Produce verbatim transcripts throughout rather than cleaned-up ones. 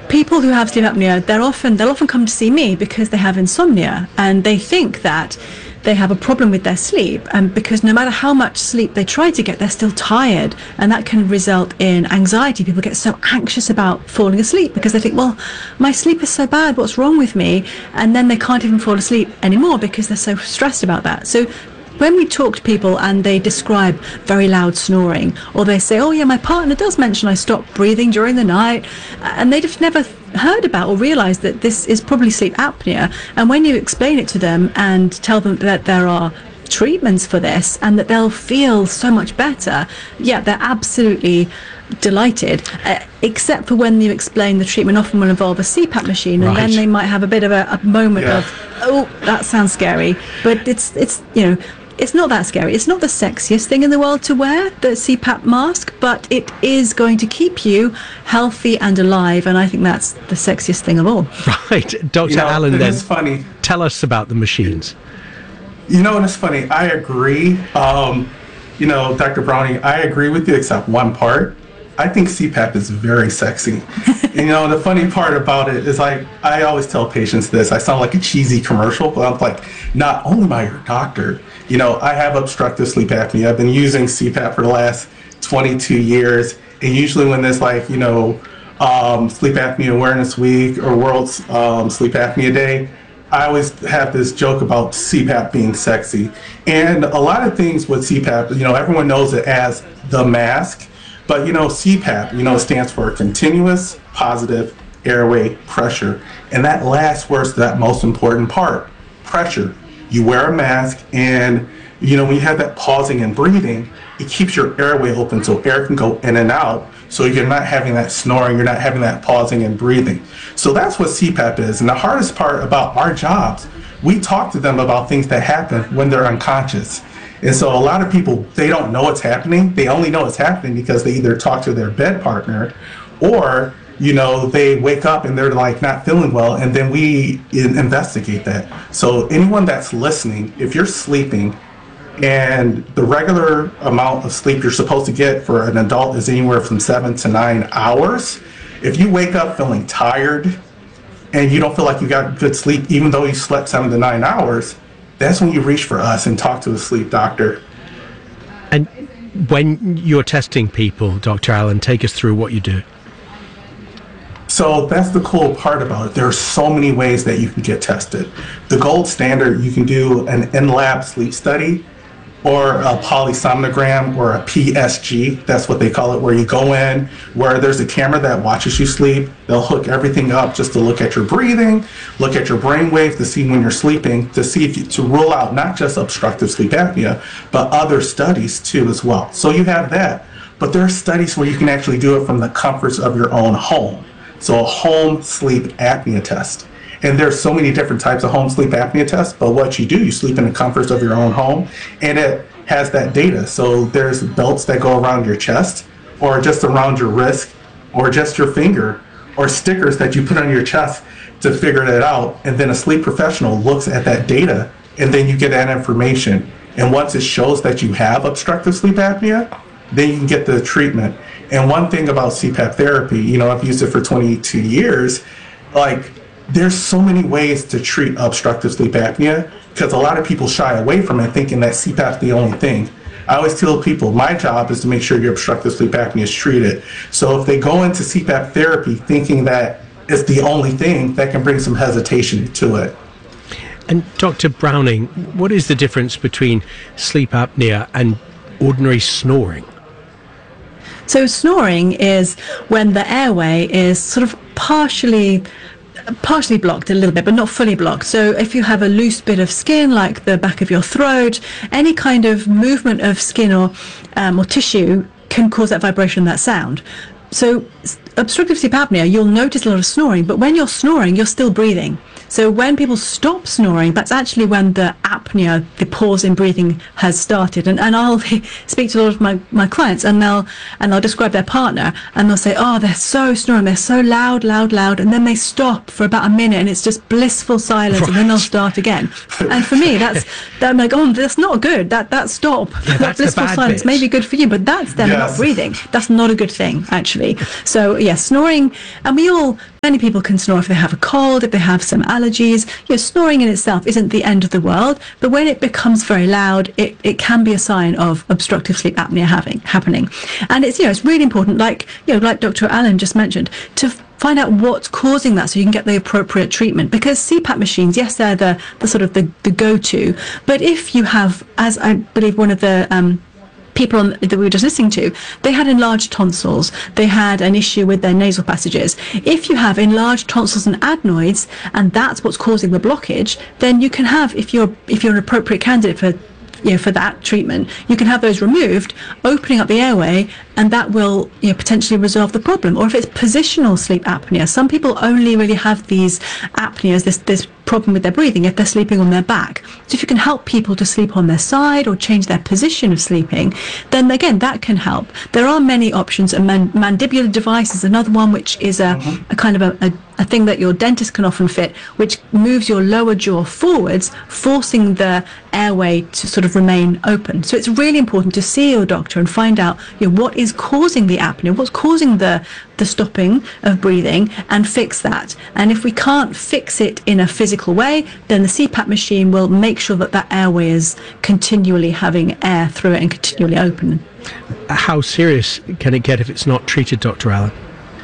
people who have sleep apnea, they're often they'll often come to see me because they have insomnia, and they think that they have a problem with their sleep, and because no matter how much sleep they try to get, they're still tired, and that can result in anxiety. People get so anxious about falling asleep because they think, well, my sleep is so bad, what's wrong with me? And then they can't even fall asleep anymore because they're so stressed about that. So when we talk to people and they describe very loud snoring, or they say, oh yeah, my partner does mention I stop breathing during the night, and they just never heard about or realized that this is probably sleep apnea. And when you explain it to them and tell them that there are treatments for this and that they'll feel so much better, yeah, they're absolutely delighted, uh, except for when you explain the treatment often will involve a C PAP machine, and right. then they might have a bit of a, a moment yeah. of, oh, that sounds scary. But it's, it's you know, it's not that scary. It's not the sexiest thing in the world to wear, the C PAP mask, but it is going to keep you healthy and alive, and I think that's the sexiest thing of all. Right. Doctor You know, Allen, then, it's funny. Tell us about the machines. You know, and it's funny. I agree. Um, you know, Doctor Browning, I agree with you except one part. I think C PAP is very sexy. You know, the funny part about it is like, I always tell patients this. I sound like a cheesy commercial, but I'm like, not only am I your doctor, you know, I have obstructive sleep apnea. I've been using C PAP for the last twenty-two years. And usually when there's like, you know, um, Sleep Apnea Awareness Week or World um, Sleep Apnea Day, I always have this joke about C PAP being sexy. And a lot of things with C PAP, you know, everyone knows it as the mask. But, you know, C PAP, you know, stands for continuous positive airway pressure. And that last word's that most important part, pressure. You wear a mask, and, you know, when you have that pausing and breathing, it keeps your airway open so air can go in and out. So you're not having that snoring, you're not having that pausing and breathing. So that's what C PAP is. And the hardest part about our jobs, we talk to them about things that happen when they're unconscious. And so a lot of people, they don't know it's happening. They only know it's happening because they either talk to their bed partner, or, you know, they wake up and they're like not feeling well, and then we in- investigate that. So anyone that's listening, if you're sleeping and the regular amount of sleep you're supposed to get for an adult is anywhere from seven to nine hours, if you wake up feeling tired and you don't feel like you got good sleep, even though you slept seven to nine hours, that's when you reach for us and talk to a sleep doctor. And when you're testing people, Doctor Allen, take us through what you do. So that's the cool part about it. There are so many ways that you can get tested. The gold standard, you can do an in-lab sleep study, or a polysomnogram, or a P S G, that's what they call it, where you go in, where there's a camera that watches you sleep. They'll hook everything up just to look at your breathing, look at your brain waves to see when you're sleeping, to see if you, to rule out not just obstructive sleep apnea, but other studies too as well. So you have that. But there are studies where you can actually do it from the comforts of your own home. So a home sleep apnea test. And there's so many different types of home sleep apnea tests, but what you do, you sleep in the comforts of your own home, and it has that data. So there's belts that go around your chest, or just around your wrist, or just your finger, or stickers that you put on your chest to figure that out. And then a sleep professional looks at that data, and then you get that information. And once it shows that you have obstructive sleep apnea, then you can get the treatment. And one thing about C PAP therapy, you know, I've used it for twenty-two years, like, there's so many ways to treat obstructive sleep apnea, because a lot of people shy away from it thinking that C PAP's the only thing. I always tell people, my job is to make sure your obstructive sleep apnea is treated. So if they go into C PAP therapy thinking that it's the only thing, that can bring some hesitation to it. And Doctor Browning, what is the difference between sleep apnea and ordinary snoring? So snoring is when the airway is sort of partially partially blocked a little bit, but not fully blocked. So if you have a loose bit of skin, like the back of your throat, any kind of movement of skin or um, or tissue can cause that vibration and that sound. So obstructive sleep apnea, you'll notice a lot of snoring, but when you're snoring, you're still breathing. So when people stop snoring, that's actually when the apnea, the pause in breathing, has started. And and I'll speak to a lot of my, my clients, and they'll and they'll describe their partner, and they'll say, oh, they're so snoring, they're so loud, loud, loud, and then they stop for about a minute, and it's just blissful silence, right. And then they'll start again. And for me, that's that I'm like, oh, that's not good. That that stop, yeah, that blissful silence bit. may be good for you, but that's them yes. not breathing. That's not a good thing, actually. So yeah, snoring, and we all Many people can snore if they have a cold, if they have some allergies. You know, snoring in itself isn't the end of the world, but when it becomes very loud, it, it can be a sign of obstructive sleep apnea having happening. And it's, you know, it's really important, like, you know, like Doctor Allen just mentioned, to find out what's causing that so you can get the appropriate treatment. Because C PAP machines, yes, they're the, the sort of the, the go-to, but if you have, as I believe one of the um, people on, that we were just listening to, they had enlarged tonsils, they had an issue with their nasal passages. If you have enlarged tonsils and adenoids, and that's what's causing the blockage, then you can have, if you're if you're an appropriate candidate for you know, for that treatment, you can have those removed, opening up the airway, and that will, you know, potentially resolve the problem. Or if it's positional sleep apnea, some people only really have these apneas, this this problem with their breathing, if they're sleeping on their back. So if you can help people to sleep on their side or change their position of sleeping, then again, that can help. There are many options. A man- mandibular device is another one, which is a, mm-hmm. a kind of a, a a thing that your dentist can often fit, which moves your lower jaw forwards, forcing the airway to sort of remain open. So it's really important to see your doctor and find out, you know, what is causing the apnea, what's causing the the stopping of breathing, and fix that. And if we can't fix it in a physical way, then the C PAP machine will make sure that that airway is continually having air through it and continually open. How serious can it get if it's not treated, Doctor Allen?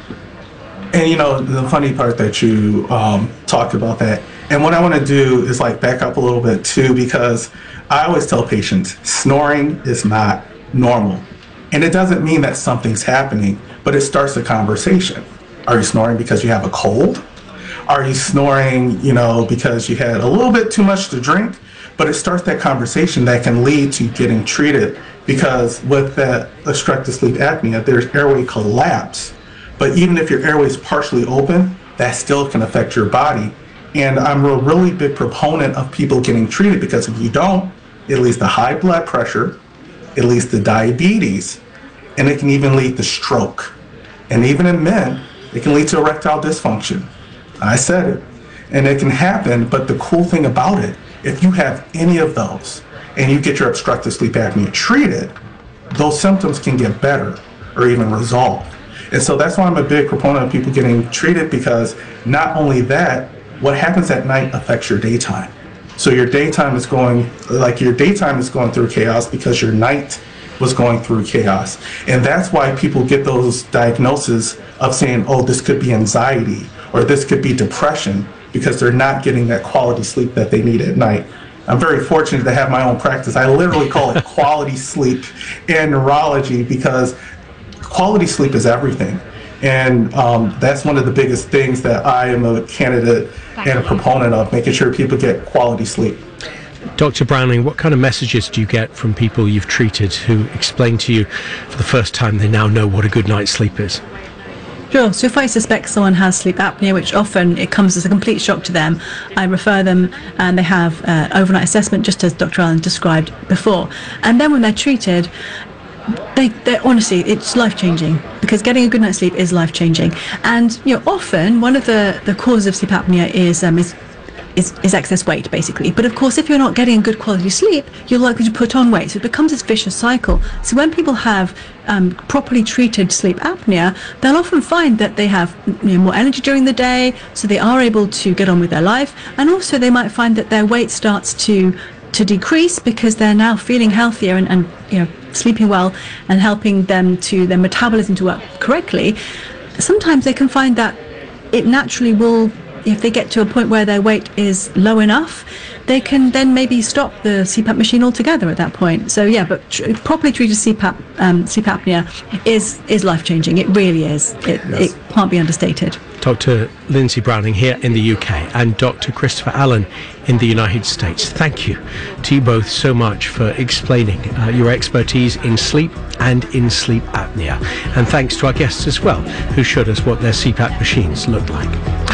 And, you know, the funny part that you um, talked about that, and what I want to do is like back up a little bit too, because I always tell patients, snoring is not normal. And it doesn't mean that something's happening, but it starts a conversation. Are you snoring because you have a cold? Are you snoring, you know, because you had a little bit too much to drink? But it starts that conversation that can lead to getting treated, because with that obstructive sleep apnea, there's airway collapse. But even if your airway is partially open, that still can affect your body. And I'm a really big proponent of people getting treated, because if you don't, it leads to high blood pressure, it leads to diabetes, and it can even lead to stroke. And even in men, it can lead to erectile dysfunction. I said it. And it can happen, but the cool thing about it, if you have any of those and you get your obstructive sleep apnea treated, those symptoms can get better or even resolve. And so that's why I'm a big proponent of people getting treated, because not only that, what happens at night affects your daytime. So your daytime is going, like your daytime is going through chaos because your night was going through chaos. And that's why people get those diagnoses of saying, oh, this could be anxiety or this could be depression, because they're not getting that quality sleep that they need at night. I'm very fortunate to have my own practice. I literally call it quality sleep in neurology, because quality sleep is everything. And um, that's one of the biggest things that I am a candidate and a proponent of, making sure people get quality sleep. Doctor Browning, what kind of messages do you get from people you've treated who explain to you for the first time they now know what a good night's sleep is? Sure. So if I suspect someone has sleep apnea, which often it comes as a complete shock to them, I refer them, and they have uh, overnight assessment, just as Doctor Allen described before. And then when they're treated, They, they honestly, it's life-changing, because getting a good night's sleep is life-changing. And you know, often one of the, the causes of sleep apnea is um is, is is excess weight, basically. But of course, if you're not getting a good quality sleep, you're likely to put on weight. So it becomes this vicious cycle. So when people have um, properly treated sleep apnea, they'll often find that they have, you know, more energy during the day, so they are able to get on with their life. And also, they might find that their weight starts to to decrease, because they're now feeling healthier and, and you know, sleeping well, and helping them to their metabolism to work correctly. Sometimes they can find that it naturally will, if they get to a point where their weight is low enough, they can then maybe stop the C PAP machine altogether at that point. So yeah, but tr- properly treated C PAP, um, sleep apnea is is life changing. It really is. It, yes. It can't be understated. Doctor Lindsay Browning here in the U K, and Doctor Christopher Allen in the United States. Thank you to you both so much for explaining uh, your expertise in sleep and in sleep apnea. And thanks to our guests as well, who showed us what their C PAP machines look like.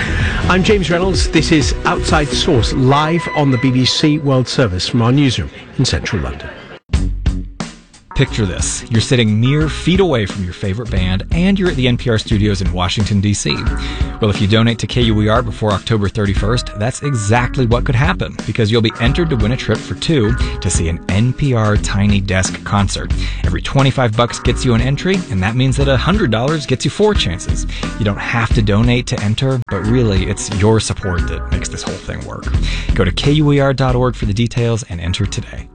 I'm James Reynolds. This is Outside Source, live on the B B C World Service from our newsroom in central London. Picture this. You're sitting mere feet away from your favorite band, and you're at the N P R studios in Washington, D C. Well, if you donate to K U E R before October thirty-first, that's exactly what could happen, because you'll be entered to win a trip for two to see an N P R Tiny Desk concert. Every twenty-five bucks gets you an entry, and that means that one hundred dollars gets you four chances. You don't have to donate to enter, but really, it's your support that makes this whole thing work. Go to K U E R dot org for the details and enter today.